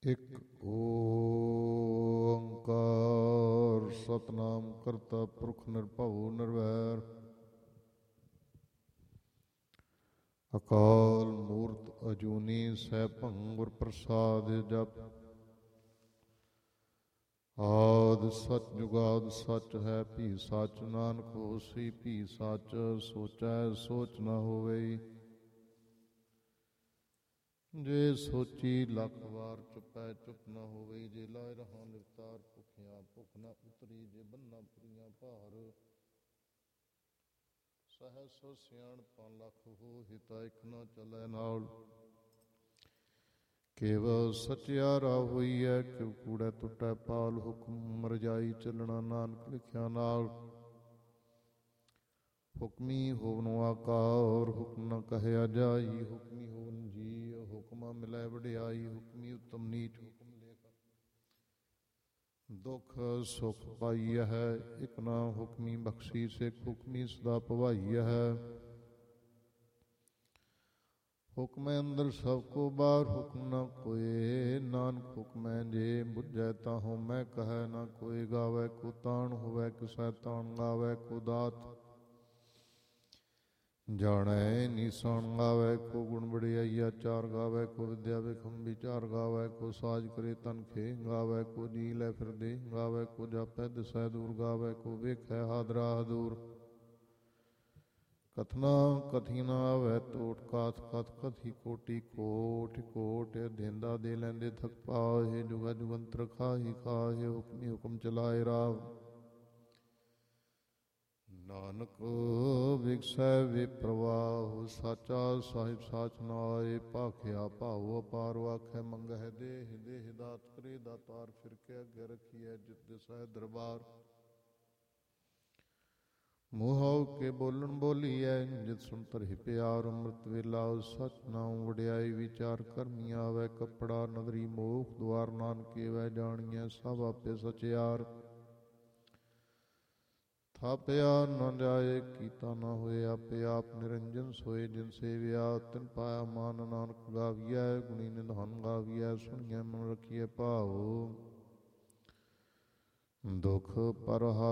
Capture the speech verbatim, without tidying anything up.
ਇੱਕ ਓੰਕਾਰ ਸਤਿਨਾਮ ਕਰਤਾ ਪੁਰਖ ਨਿਰਭਉ ਨਿਰਵੈਰ ਅਕਾਲ ਮੂਰਤ ਅਜੂਨੀ ਸੈਭੰ ਗੁਰ ਪ੍ਰਸਾਦਿ ਜਪੁ। ਆਦਿ ਸਚ ਜੁਗਾਦਿ ਸਚ ਹੈ ਭੀ ਸਚ, ਨਾਨਕ ਹੋਸੀ ਭੀ ਸਚ, ਸੋਚੈ ਸੋਚ ਨ ਹੋਵੇ। ਜੇ ਸੋਚੀ ਲੱਖ ਵਾਰ ਚੁਪੈ ਚੁਪ ਨ ਹੋਵੇ। ਜੇ ਲਾਇ ਰਹਾ ਲਿਵਤਾਰ ਭੁਖਿਆ ਭੁਖ ਨ ਉਤਰੀ। ਜੇ ਬੰਨਾ ਪੁਰੀਆਂ ਭਾਰ ਸਹਸ ਸਿਆਣਪਾਂ ਲੱਖ ਹੋ ਹਿਤਾ ਇਕ ਨ ਚਲੈ ਨਾਲ। ਕੇਵਲ ਸਚਿਆਰਾ ਹੋਈਐ ਕਿਉ ਕੂੜੈ ਟੁੱਟੈ ਪਾਲ। ਹੁਕਮ ਰਜਾਈ ਚੱਲਣਾ ਨਾਨਕ ਲਿਖਿਆ ਨਾਲ। ਹੁਕਮੀ ਹੋਵਨੁ ਆਕਾਰ ਹੁਕਮ ਨ ਕਹਿਆ ਜਾਈ। ਹੁਕਮੀ ਹੋਵਨ ਜੀ ਹੁਕਮਾ ਮਿਲੈ ਵਡਿਆਈ। ਹੁਕਮੀ ਉਤਮ ਨੀਚ ਹੁਕਮ ਲੇਖ ਦੁਖ ਸੁਖ ਪਾਈਆ ਹੈ। ਇਕ ਨਾ ਹੁਕਮੀ ਬਖਸ਼ੀ ਸਿੱਖ ਹੁਕਮੀ ਸਦਾ ਭਵਾਈਆ ਹੈ। ਹੁਕਮੈ ਅੰਦਰ ਸਭ ਕੋ ਬਾਹਰ ਹੁਕਮ ਨ ਕੋਇ। ਨਾਨਕ ਹੁਕਮੈ ਜੇ ਬੁਝੈ ਤਾਹੂ ਮੈਂ ਕਹੈ ਨਾ ਕੋਇ। ਗਾਵੈ ਕੋ ਤਾਣ ਹੋਵੈ ਕਿਸੈ ਤਾਣ ਗਾਵੈ ਕੋ ਦਾਤ। ਜਾਣੈ ਨੀਸਾਨ ਗਾਵੈ ਕੋ ਗੁਣ ਵਡਿਆਈਆ ਚਾਰ। ਗਾਵੈ ਕੋ ਵਿਦਿਆ ਵਿਖਮ ਵਿਚਾਰ। ਗਾਵੈ ਕੋ ਸਾਜ ਕਰੇ ਤਨ ਖੇ। ਗਾਵੈ ਕੋ ਜੀ ਲੈ ਫਿਰਦੇ। ਗਾਵੈ ਕੋ ਜਾਪੈ ਦਿਸੈ ਦੂਰ। ਗਾਵੈ ਕੋ ਵੇਖੈ ਹਾਦਰਾ ਹਦੂਰ। ਕਥਨਾ ਕਥੀ ਨ ਆਵੈ ਟੋਟ। ਕਾਥ ਕਥ ਕਥੀ ਕੋਟੀ ਕੋਟਿ ਕੋਟਿ। ਦੇਂਦਾ ਦੇ ਲੈਂਦੇ ਥਕ ਪਾਹੇ। ਜੁਗਾ ਜੁਗੰਤਰ ਖਾਹੀ ਖਾਹੇ। ਹੁਕਮੀ ਹੁਕਮ ਚਲਾਏ ਰਾਹ। ਨਾਨਕ ਵਿਗਸੈ ਵੇ ਪ੍ਰਵਾਹੁ। ਸਾਚਾ ਸਾਹਿਬ ਸਾਚ ਨਾਇ। ਭਾਖਿਆ ਭਾਉ ਅਪਾਰ ਆਖੈ ਮੰਗਹਿ ਦੇਹ। ਦੇਹ ਦਾਤ ਕਰੇ ਦਾਤਾਰ। ਫਿਰ ਕੇ ਅੱਗੇ ਰਖੀਐ ਜਿਤ ਦਿਸੈ ਦਰਬਾਰ। ਮੂੰਹੋਂ ਕੇ ਬੋਲਣ ਬੋਲੀਐ ਜਿਤ ਸੁਣ ਧਰਿ ਪਿਆਰ। ਅੰਮ੍ਰਿਤ ਵੇਲਾ ਸਚ ਨਾਉ ਵਡਿਆਈ ਵਿਚਾਰ। ਕਰਮੀ ਆਵੈ ਕੱਪੜਾ ਨਦਰੀ ਮੋਖ ਦੁਆਰ। ਨਾਨਕ ਏਵੈ ਜਾਣੀਐ ਸਭ ਆਪੇ ਸਚਿਆਰ। ਥਾਪਿਆ ਨ ਜਾਏ ਕੀਤਾ ਨ ਹੋਏ ਆਪੇ ਆਪ। ਨਿਰੰਜਨ ਸੋਏ ਜਿਨ ਸੇਵਿਆ ਤਿਨ ਪਾਇਆ ਮਾਨ। ਨਾਨਕ ਗਾਵੀਐ ਗੁਣੀ ਨਿਧਾਨ ਗਾਵੀਐ। ਸੁਣੀਐ ਮਨ ਰਖੀਐ ਭਾਉ। ਦੁਖ ਪਰ